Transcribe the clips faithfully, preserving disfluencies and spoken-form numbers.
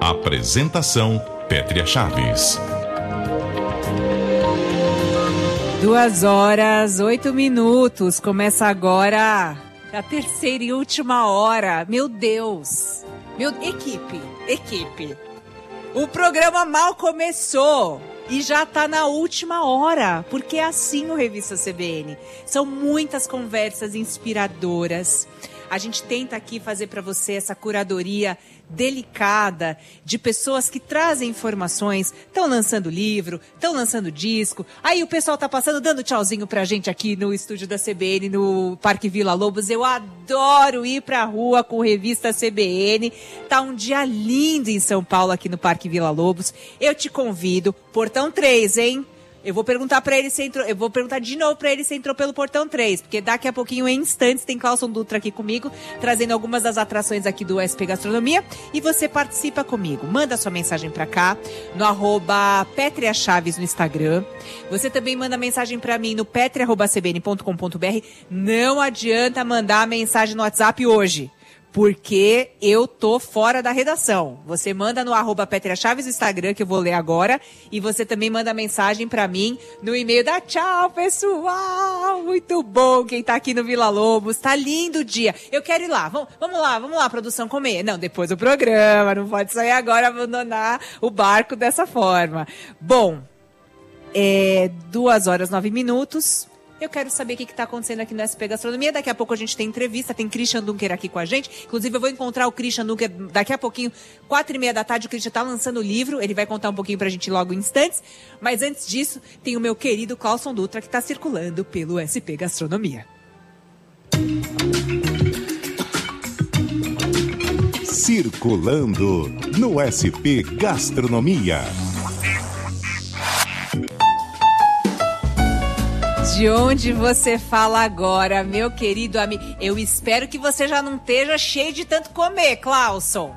Apresentação Pétria Chaves. Duas horas, oito minutos. Começa agora a terceira e última hora. Meu Deus. Meu... Equipe, equipe. O programa mal começou e já tá na última hora, porque é assim o Revista C B N. São muitas conversas inspiradoras. A gente tenta aqui fazer para você essa curadoria delicada de pessoas que trazem informações, estão lançando livro, estão lançando disco. Aí o pessoal tá passando, dando tchauzinho pra gente aqui no estúdio da C B N, no Parque Vila Lobos. Eu adoro ir pra rua com Revista C B N. Tá um dia lindo em São Paulo, aqui no Parque Vila Lobos. Eu te convido, portão três, hein? Eu vou perguntar para ele se entrou, eu vou perguntar de novo para ele se entrou pelo portão três, porque daqui a pouquinho, em instantes, tem Clauson Dutra aqui comigo, trazendo algumas das atrações aqui do S P Gastronomia, e você participa comigo. Manda sua mensagem para cá, no arroba Pétria Chaves no Instagram. Você também manda mensagem para mim no petria arroba c b n ponto com ponto b r. Não adianta mandar a mensagem no WhatsApp hoje, porque eu tô fora da redação. Você manda no arroba Pétria Chaves no Instagram, que eu vou ler agora, e você também manda mensagem pra mim no e-mail da Tchau, pessoal! Muito bom quem tá aqui no Vila Lobos, tá lindo o dia. Eu quero ir lá, vamos, vamos lá, vamos lá, produção, comer. Não, depois do programa, não pode sair agora, abandonar o barco dessa forma. Bom, é duas horas, nove minutos... Eu quero saber o que está acontecendo aqui no S P Gastronomia. Daqui a pouco a gente tem entrevista, tem Christian Dunker aqui com a gente. Inclusive, eu vou encontrar o Christian Dunker daqui a pouquinho, quatro e meia da tarde. O Christian está lançando o livro, ele vai contar um pouquinho para a gente logo em instantes. Mas antes disso, tem o meu querido Clauson Dutra, que está circulando pelo S P Gastronomia. Circulando no S P Gastronomia. De onde você fala agora, meu querido amigo? Eu espero que você já não esteja cheio de tanto comer, Clauson.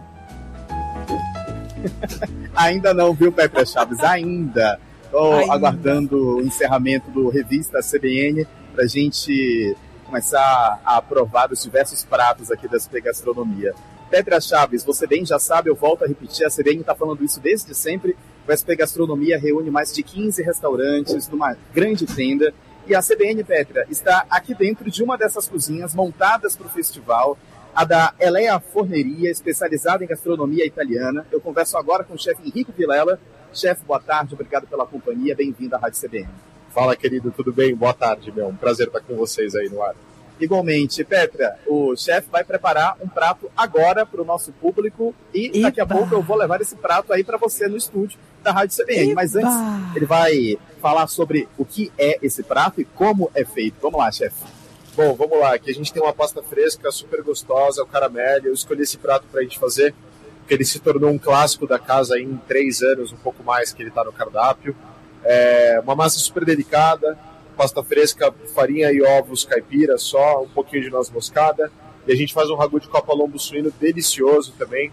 Ainda não, viu, Pétria Chaves? Ainda. Estou aguardando o encerramento do Revista C B N para a gente começar a provar os diversos pratos aqui da S P Gastronomia. Pétria Chaves, você bem já sabe, eu volto a repetir, a C B N está falando isso desde sempre. O S P Gastronomia reúne mais de quinze restaurantes numa grande tenda. E a C B N, Pétria, está aqui dentro de uma dessas cozinhas montadas para o festival, a da Elea Forneria, especializada em gastronomia italiana. Eu converso agora com o chefe Henrico Vilela. Chefe, boa tarde, obrigado pela companhia, bem-vindo à Rádio C B N. Fala, querido, tudo bem? Boa tarde, meu. Um prazer estar com vocês aí no ar. Igualmente, Pétria, o chefe vai preparar um prato agora para o nosso público e daqui Eba. a pouco eu vou levar esse prato aí para você no estúdio da Rádio C B N. Eba. Mas antes, ele vai falar sobre o que é esse prato e como é feito. Vamos lá, chefe. Bom, vamos lá. Aqui a gente tem uma pasta fresca, super gostosa, o caramelo. Eu escolhi esse prato para a gente fazer, porque ele se tornou um clássico da casa aí em três anos, um pouco mais que ele está no cardápio. É uma massa super delicada, pasta fresca, farinha e ovos caipira só, um pouquinho de noz moscada, e a gente faz um ragu de copa lombo suíno delicioso também.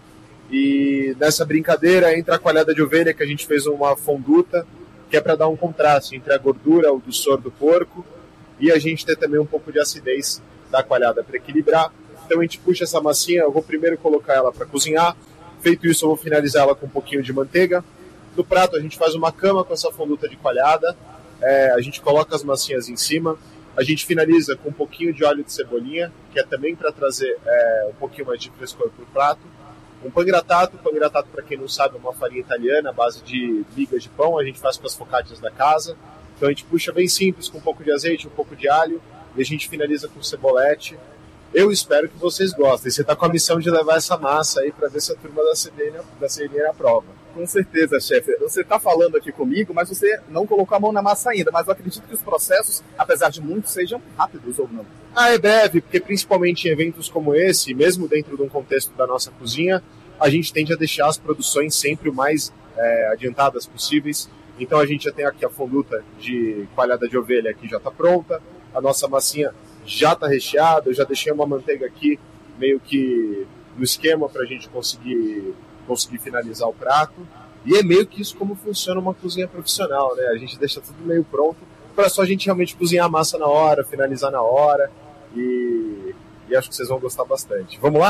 E nessa brincadeira entra a coalhada de ovelha, que a gente fez uma fonduta, que é para dar um contraste entre a gordura, o doçor do porco, e a gente ter também um pouco de acidez da coalhada para equilibrar. Então a gente puxa essa massinha, eu vou primeiro colocar ela para cozinhar, feito isso eu vou finalizar ela com um pouquinho de manteiga. No prato a gente faz uma cama com essa fonduta de coalhada. É, a gente coloca as massinhas em cima, a gente finaliza com um pouquinho de óleo de cebolinha, que é também para trazer é, um pouquinho mais de frescor para o prato. Um pangrattato, pangrattato para quem não sabe é uma farinha italiana, à base de migas de pão, a gente faz com as focaccias da casa. Então a gente puxa bem simples, com um pouco de azeite, um pouco de alho, e a gente finaliza com cebolete. Eu espero que vocês gostem. Você está com a missão de levar essa massa aí para ver se a turma da C B N, da C B N aprova. Com certeza, chefe. Você está falando aqui comigo, mas você não colocou a mão na massa ainda. Mas eu acredito que os processos, apesar de muitos, sejam rápidos ou não. Ah, é breve, porque principalmente em eventos como esse, mesmo dentro de um contexto da nossa cozinha, a gente tende a deixar as produções sempre o mais é, adiantadas possíveis. Então a gente já tem aqui a fonduta de coalhada de ovelha que já está pronta, a nossa massinha já está recheada, eu já deixei uma manteiga aqui meio que no esquema para a gente conseguir, conseguir finalizar o prato. E é meio que isso como funciona uma cozinha profissional, né? A gente deixa tudo meio pronto para só a gente realmente cozinhar a massa na hora, finalizar na hora, e, e acho que vocês vão gostar bastante. Vamos lá?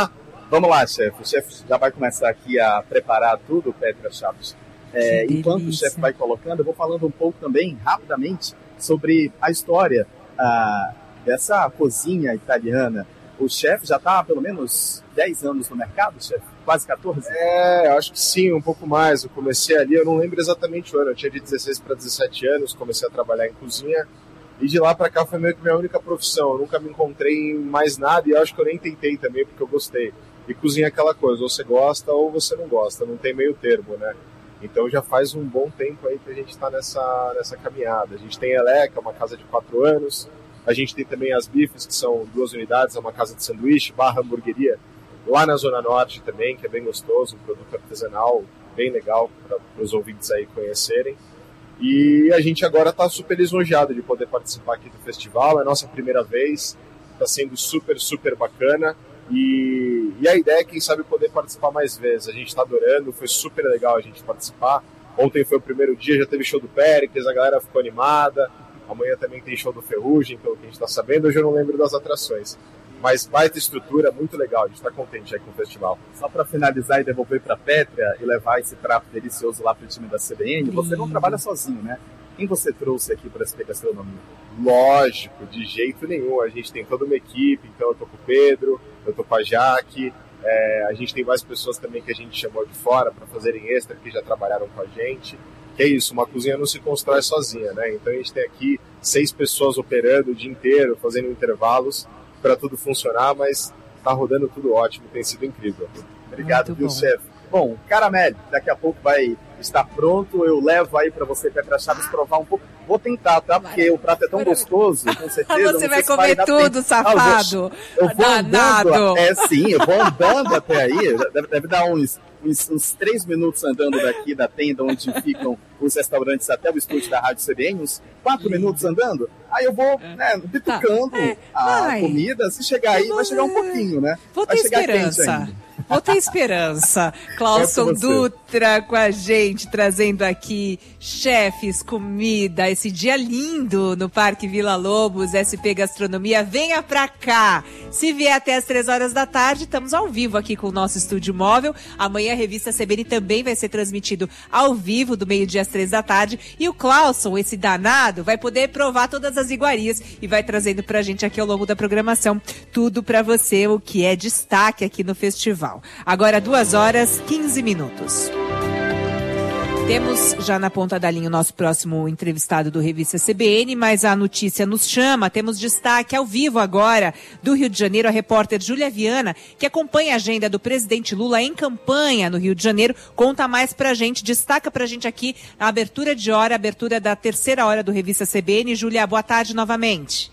Vamos lá, chefe. O chefe já vai começar aqui a preparar tudo, Pétria Chaves. É, enquanto o chefe vai colocando, eu vou falando um pouco também, rapidamente, sobre a história ah, dessa cozinha italiana. O chefe já está há pelo menos dez anos no mercado, chefe? Quase quatorze? É, acho que sim, um pouco mais. Eu comecei ali, eu não lembro exatamente o ano, eu tinha de dezesseis para dezessete anos, comecei a trabalhar em cozinha, e de lá para cá foi meio que minha única profissão. Eu nunca me encontrei em mais nada, e eu acho que eu nem tentei também, porque eu gostei. E cozinha é aquela coisa, ou você gosta ou você não gosta, não tem meio termo, né? Então já faz um bom tempo aí que a gente está nessa, nessa caminhada. A gente tem Eleca, uma casa de quatro anos, a gente tem também as Bifes, que são duas unidades, é uma casa de sanduíche, barra hamburgueria, lá na Zona Norte também, que é bem gostoso, um produto artesanal, bem legal para os ouvintes aí conhecerem. E a gente agora está super lisonjeado de poder participar aqui do festival, é a nossa primeira vez, está sendo super, super bacana. E, e a ideia é, quem sabe, poder participar mais vezes. A gente está adorando, foi super legal a gente participar. Ontem foi o primeiro dia, já teve show do Péricles, a galera ficou animada. Amanhã também tem show do Ferrugem, pelo que a gente está sabendo. Hoje eu não lembro das atrações. Mas baita estrutura, muito legal, a gente está contente aí com o festival. Só para finalizar e devolver para a Pétria e levar esse prato delicioso lá para o time da C B N, você não trabalha sozinho, né? Quem você trouxe aqui para a S P Gastronomia? Lógico, de jeito nenhum. A gente tem toda uma equipe, então eu tô com o Pedro, eu tô com a Jaque, é, a gente tem mais pessoas também que a gente chamou de fora para fazerem extra, que já trabalharam com a gente. Que é isso, uma cozinha não se constrói sozinha, né? Então a gente tem aqui seis pessoas operando o dia inteiro, fazendo intervalos para tudo funcionar, mas tá rodando tudo ótimo, tem sido incrível. Obrigado, viu, chefe? Bom, Caramelo, daqui a pouco vai estar pronto, eu levo aí para você, Pétria Chaves, provar um pouco. Vou tentar, tá? Porque o prato é tão gostoso, com certeza. Você vai comer vai tudo, tempo. safado. Ah, eu vou, eu vou andando. É, sim, eu vou andando até aí. Deve, deve dar uns, uns, uns três minutos andando daqui da tenda onde ficam os restaurantes até o estúdio da Rádio C B N, uns quatro minutos andando. Aí eu vou, né, bitucando tá. é, a comida. Se chegar aí, vai chegar um pouquinho, né? Vou vai ter chegar esperança. quente ainda. Vou ter esperança. Clauson Dutra com a gente, trazendo aqui chefes, comida, esse dia lindo no Parque Vila Lobos, S P Gastronomia. Venha pra cá. Se vier até as três horas da tarde, estamos ao vivo aqui com o nosso estúdio móvel. Amanhã a revista C B N também vai ser transmitido ao vivo, do meio-dia às três da tarde. E o Clauson, esse danado, vai poder provar todas as iguarias e vai trazendo pra gente aqui ao longo da programação tudo pra você, o que é destaque aqui no festival. Agora duas horas, quinze minutos. Temos já na ponta da linha o nosso próximo entrevistado do Revista C B N, mas a notícia nos chama. Temos destaque ao vivo agora do Rio de Janeiro, a repórter Júlia Viana, que acompanha a agenda do presidente Lula em campanha no Rio de Janeiro. Conta mais pra gente, destaca pra gente aqui a abertura de hora, a abertura da terceira hora do Revista C B N. Júlia, boa tarde novamente.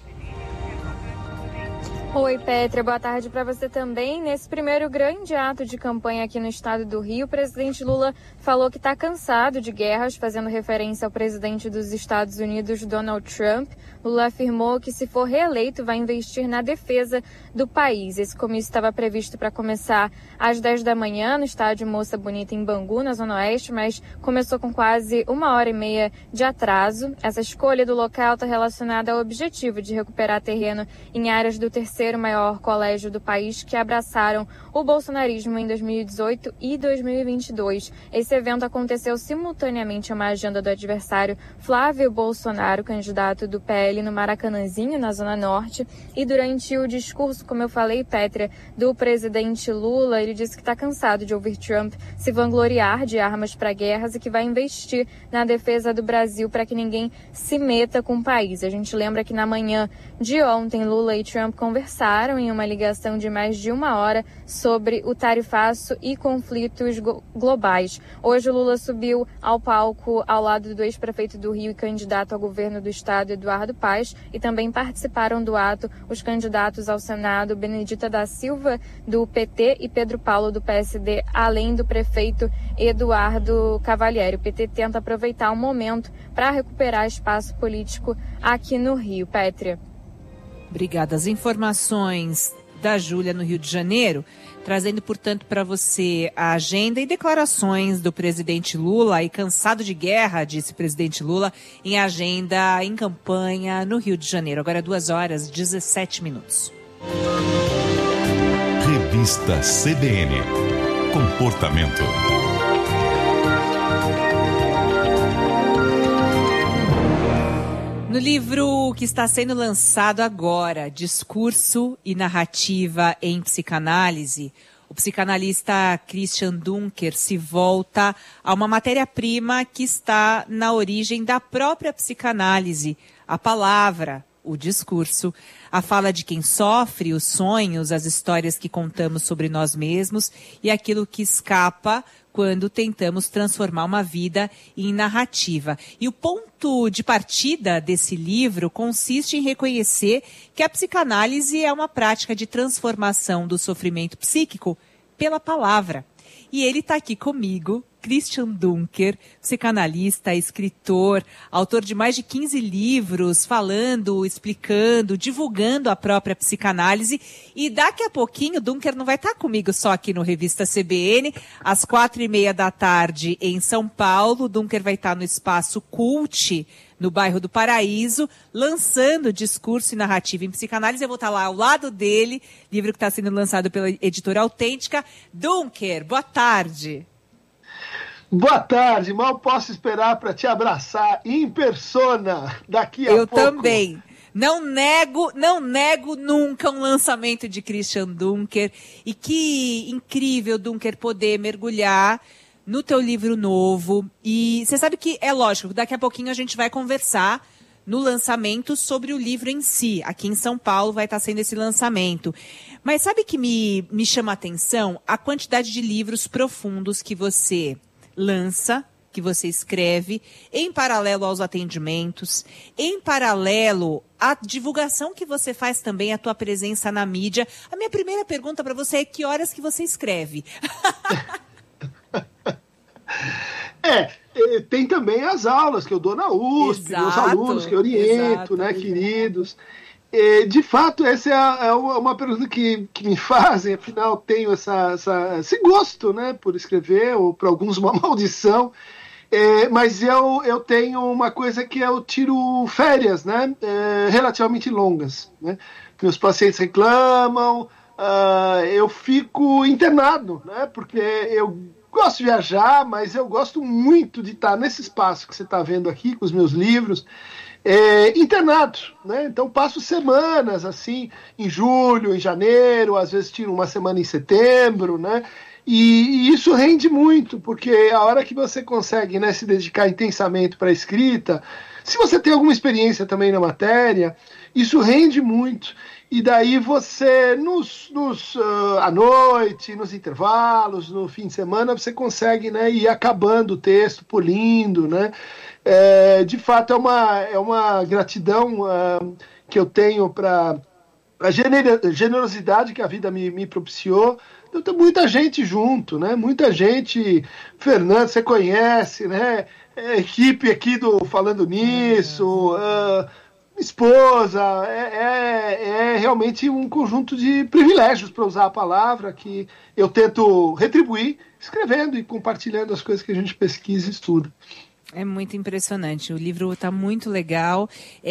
Oi, Pétria, boa tarde para você também. Nesse primeiro grande ato de campanha aqui no estado do Rio, o presidente Lula falou que está cansado de guerras, fazendo referência ao presidente dos Estados Unidos, Donald Trump. Lula afirmou que, se for reeleito, vai investir na defesa do país. Esse comício estava previsto para começar às dez da manhã no estádio Moça Bonita, em Bangu, na Zona Oeste, mas começou com quase uma hora e meia de atraso. Essa escolha do local está relacionada ao objetivo de recuperar terreno em áreas do terceiro maior colégio do país que abraçaram o bolsonarismo em dois mil e dezoito e dois mil e vinte e dois. Esse evento aconteceu simultaneamente a uma agenda do adversário Flávio Bolsonaro, candidato do P L no Maracanãzinho, na Zona Norte. E durante o discurso, como eu falei, Pétria, do presidente Lula, ele disse que está cansado de ouvir Trump se vangloriar de armas para guerras e que vai investir na defesa do Brasil para que ninguém se meta com o país. A gente lembra que na manhã de ontem, Lula e Trump conversaram em uma ligação de mais de uma hora sobre o tarifaço e conflitos globais. Hoje o Lula subiu ao palco ao lado do ex-prefeito do Rio e candidato ao governo do estado, Eduardo Paes, e também participaram do ato os candidatos ao Senado, Benedita da Silva, do P T, e Pedro Paulo, do P S D, além do prefeito Eduardo Cavalieri. O P T tenta aproveitar o momento para recuperar espaço político aqui no Rio. Pétria. Obrigada. As informações da Júlia no Rio de Janeiro, trazendo, portanto, para você a agenda e declarações do presidente Lula. E cansado de guerra, disse o presidente Lula, em agenda, em campanha no Rio de Janeiro. Agora duas horas, dezessete minutos. Revista Revista C B N. Comportamento. No livro que está sendo lançado agora, Discurso e Narrativa em Psicanálise, o psicanalista Christian Dunker se volta a uma matéria-prima que está na origem da própria psicanálise, a palavra, o discurso, a fala de quem sofre, os sonhos, as histórias que contamos sobre nós mesmos e aquilo que escapa quando tentamos transformar uma vida em narrativa. E o ponto de partida desse livro consiste em reconhecer que a psicanálise é uma prática de transformação do sofrimento psíquico pela palavra. E ele está aqui comigo, Christian Dunker, psicanalista, escritor, autor de mais de quinze livros, falando, explicando, divulgando a própria psicanálise. E daqui a pouquinho, Dunker não vai estar comigo só aqui no Revista C B N, às quatro e meia da tarde em São Paulo. Dunker vai estar no Espaço Cult, no bairro do Paraíso, lançando Discurso e Narrativa em Psicanálise. Eu vou estar lá ao lado dele, livro que está sendo lançado pela editora Autêntica. Dunker, boa tarde. Boa tarde, mal posso esperar para te abraçar em persona daqui a Eu pouco. Eu também. Não nego, não nego nunca um lançamento de Christian Dunker. E que incrível, Dunker, poder mergulhar no teu livro novo. E você sabe que é lógico, daqui a pouquinho a gente vai conversar no lançamento sobre o livro em si. Aqui em São Paulo vai estar sendo esse lançamento. Mas sabe que me, me chama a atenção a quantidade de livros profundos que você lança, que você escreve, em paralelo aos atendimentos, em paralelo à divulgação que você faz também, a tua presença na mídia. A minha primeira pergunta para você é que horas que você escreve? É, tem também as aulas que eu dou na U S P, exato, meus alunos que eu oriento, exato, né, exato. queridos. De fato, essa é uma pergunta que, que me fazem, afinal tenho essa, essa, esse gosto, né, por escrever, ou para alguns uma maldição, é, mas eu, eu tenho uma coisa que eu tiro férias, né, é, relativamente longas, né, meus pacientes reclamam, uh, eu fico internado, né, porque eu gosto de viajar, mas eu gosto muito de estar nesse espaço que você está vendo aqui, com os meus livros, É, internado, né? Então passo semanas assim, em julho, em janeiro, às vezes tiro uma semana em setembro, né? E, e isso rende muito, porque a hora que você consegue, né, se dedicar intensamente para a escrita, se você tem alguma experiência também na matéria, isso rende muito. E daí você, nos, nos, uh, à noite, nos intervalos, no fim de semana, você consegue, né, ir acabando o texto, polindo, né? É, de fato, é uma, é uma gratidão uh, que eu tenho para a generosidade que a vida me, me propiciou. Eu tenho muita gente junto, né? Muita gente. Fernando, você conhece, né? É, equipe aqui do Falando Nisso, uh, esposa. É, é, é realmente um conjunto de privilégios, para usar a palavra, que eu tento retribuir escrevendo e compartilhando as coisas que a gente pesquisa e estuda. É muito impressionante, o livro está muito legal,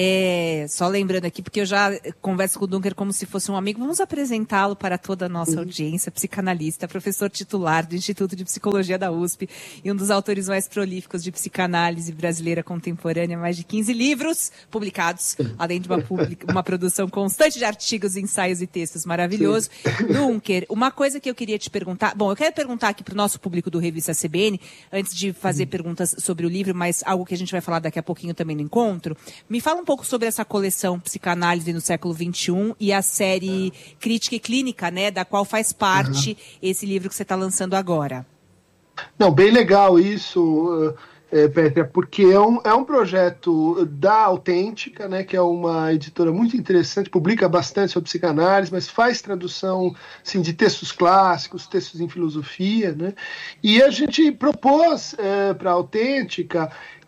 é, só lembrando aqui, porque eu já converso com o Dunker como se fosse um amigo, vamos apresentá-lo para toda a nossa audiência, psicanalista, professor titular do Instituto de Psicologia da U S P e um dos autores mais prolíficos de psicanálise brasileira contemporânea, mais de quinze livros publicados, além de uma, publica, uma produção constante de artigos, ensaios e textos maravilhoso. Dunker, uma coisa que eu queria te perguntar, bom, eu quero perguntar aqui para o nosso público do Revista C B N, antes de fazer perguntas sobre o livro, mas algo que a gente vai falar daqui a pouquinho também no encontro. Me fala um pouco sobre essa coleção Psicanálise no século vinte e um e a série Crítica e Clínica, né, da qual faz parte uhum. esse livro que você está lançando agora. Não, bem legal isso, é, Petra, porque é um, é um projeto da Autêntica, né, que é uma editora muito interessante, publica bastante sobre psicanálise, mas faz tradução assim, de textos clássicos, textos em filosofia, né, e a gente propôs é, para a Autêntica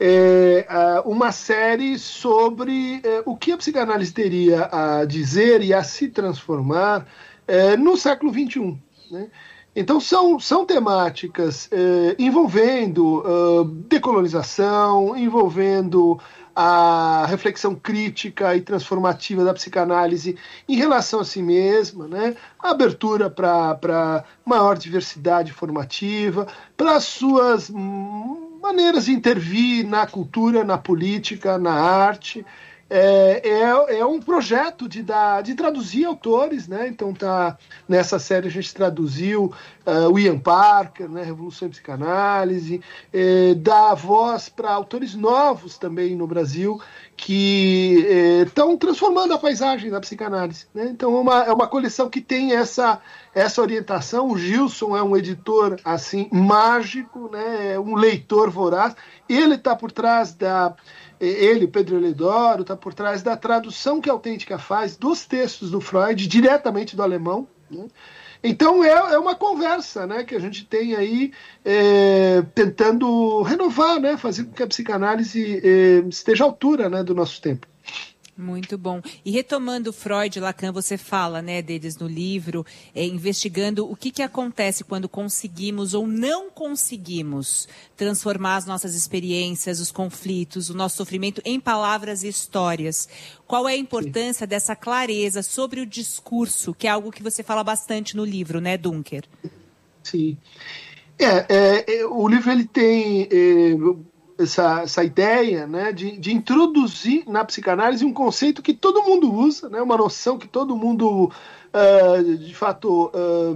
é, uma série sobre é, o que a psicanálise teria a dizer e a se transformar é, no século vinte e um, né. Então, são, são temáticas eh, envolvendo uh, decolonização, envolvendo a reflexão crítica e transformativa da psicanálise em relação a si mesma, né? A abertura para maior diversidade formativa, para as suas hum, maneiras de intervir na cultura, na política, na arte. É, é, é um projeto de, dar, de traduzir autores, né? Então tá, nessa série a gente traduziu uh, o Ian Parker, né? Revolução em Psicanálise, é, dá voz para autores novos também no Brasil que estão é, transformando a paisagem da psicanálise, né? Então é uma, é uma coleção que tem essa, essa orientação. O Gilson é um editor assim mágico, né? É um leitor voraz. Ele está por trás da... Ele, Pedro Elidoro, está por trás da tradução que a Autêntica faz dos textos do Freud, diretamente do alemão, né? Então é, é uma conversa, né, que a gente tem aí é, tentando renovar, né, fazer com que a psicanálise é, esteja à altura, né, do nosso tempo. Muito bom. E retomando Freud e Lacan, você fala, né, deles no livro, é, investigando o que, que acontece quando conseguimos ou não conseguimos transformar as nossas experiências, os conflitos, o nosso sofrimento em palavras e histórias. Qual é a importância Sim. dessa clareza sobre o discurso, que é algo que você fala bastante no livro, né, Dunker? Sim. É, é, é o livro ele tem... É, Essa, essa ideia, né, de, de introduzir na psicanálise um conceito que todo mundo usa, né, uma noção que todo mundo, uh, de fato,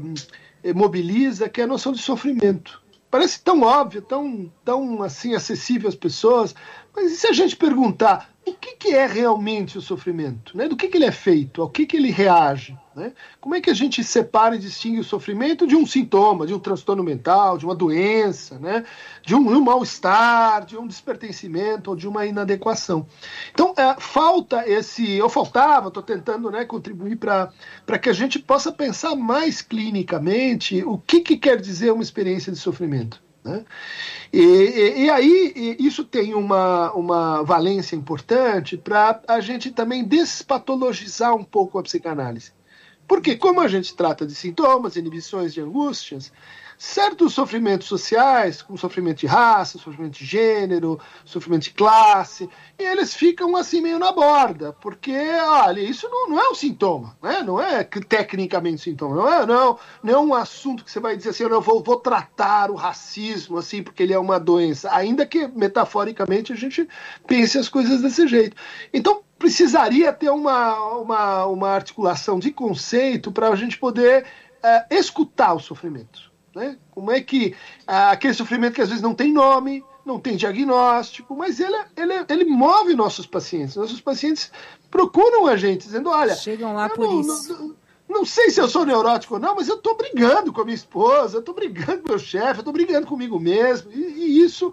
uh, mobiliza, que é a noção de sofrimento. Parece tão óbvio, tão, tão assim, acessível às pessoas, mas e se a gente perguntar o que, que é realmente o sofrimento? Né? Do que, que ele é feito? Ao que, que ele reage? Né? Como é que a gente separa e distingue o sofrimento de um sintoma, de um transtorno mental, de uma doença, né? de um, um mal-estar, de um despertencimento ou de uma inadequação? Então, é, falta esse... Eu faltava, estou tentando, né, contribuir para que a gente possa pensar mais clinicamente o que, que quer dizer uma experiência de sofrimento. Né? E, e, e aí e isso tem uma, uma valência importante para a gente também despatologizar um pouco a psicanálise. Porque como a gente trata de sintomas, inibições de angústias, certos sofrimentos sociais, como sofrimento de raça, sofrimento de gênero, sofrimento de classe, e eles ficam assim meio na borda, porque, olha, isso não, não é um sintoma, né? Não é tecnicamente sintoma, não é, não, não é um assunto que você vai dizer assim, eu vou, vou tratar o racismo, assim, porque ele é uma doença, ainda que metaforicamente a gente pense as coisas desse jeito. Então, precisaria ter uma, uma, uma articulação de conceito para a gente poder uh, escutar o sofrimento. Né? Como é que ah, aquele sofrimento que às vezes não tem nome, não tem diagnóstico, mas ele, ele, ele move nossos pacientes. Nossos pacientes procuram a gente, dizendo, olha... Chegam lá por não, isso. Não, não, não sei se eu sou neurótico ou não, mas eu estou brigando com a minha esposa, eu estou brigando com o meu chefe, eu estou brigando comigo mesmo. E, e isso,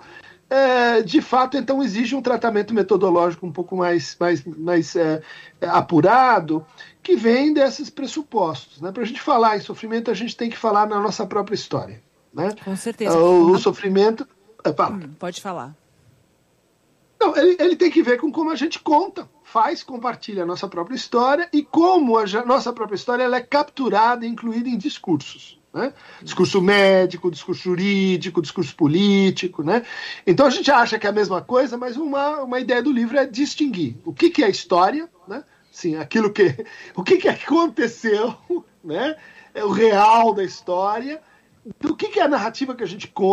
é, de fato, então exige um tratamento metodológico um pouco mais, mais, mais é, apurado, que vem desses pressupostos. Né? Para a gente falar em sofrimento, a gente tem que falar na nossa própria história. Né? Com certeza. O, o sofrimento... Hum, pode falar. Não, ele, ele tem que ver com como a gente conta, faz, compartilha a nossa própria história e como a nossa própria história ela é capturada e incluída em discursos. Né? Discurso médico, discurso jurídico, discurso político. Né? Então a gente acha que é a mesma coisa, mas uma, uma ideia do livro é distinguir o que, que é história, né? Sim, aquilo que, o que, que aconteceu, né? É o real da história, do que, que é a narrativa que a gente conta,